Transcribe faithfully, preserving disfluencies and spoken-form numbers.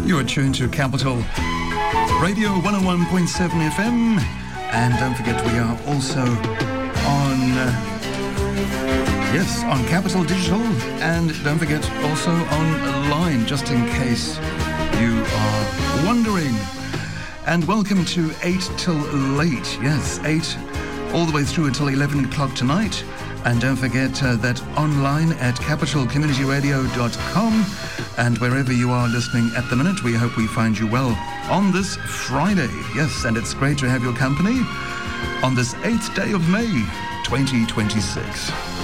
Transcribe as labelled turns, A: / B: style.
A: You are tuned to Capital Radio one oh one point seven F M, and don't forget we are also on uh, yes on Capital Digital, and don't forget also online, just in case you are wondering. And welcome to eight till late. Yes, eight all the way through until eleven o'clock tonight. And don't forget uh, that online at capital community radio dot com, and wherever you are listening at the minute, we hope we find you well on this Friday. Yes, and it's great to have your company on this eighth day of May, twenty twenty-six.